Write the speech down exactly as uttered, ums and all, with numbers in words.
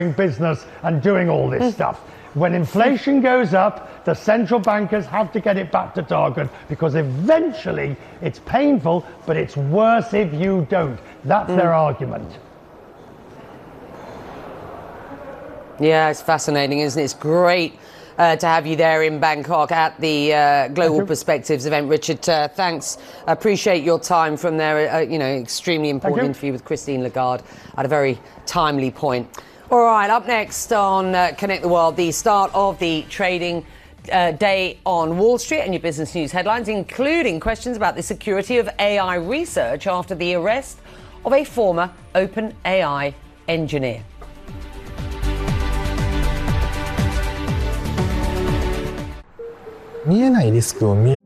business and doing all this stuff. When inflation goes up, the central bankers have to get it back to target because eventually it's painful, but it's worse if you don't. That's mm. their argument. Yeah, it's fascinating, isn't it? It's great uh, to have you there in Bangkok at the uh, Global Perspectives event. Richard, uh, thanks. Appreciate your time from there. Uh, you know, extremely important interview with Christine Lagarde at a very timely point. All right, up next on uh, Connect the World, the start of the trading uh, day on Wall Street and your business news headlines, including questions about the security of A I research after the arrest of a former OpenAI engineer. 見えないリスクを見